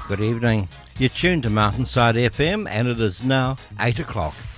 Good evening. You're tuned to Mountainside FM and it is now 8 o'clock.